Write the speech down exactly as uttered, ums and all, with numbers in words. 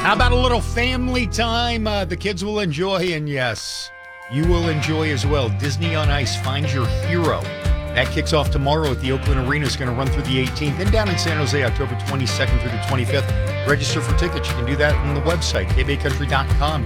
How about a little family time? Uh, the kids will enjoy, and yes, you will enjoy as well. Disney on Ice, Find Your Hero. That kicks off tomorrow at the Oakland Arena. It's going to run through the eighteenth. And down in San Jose, October twenty-second through the twenty-fifth. Register for tickets. You can do that on the website, k bay country dot com.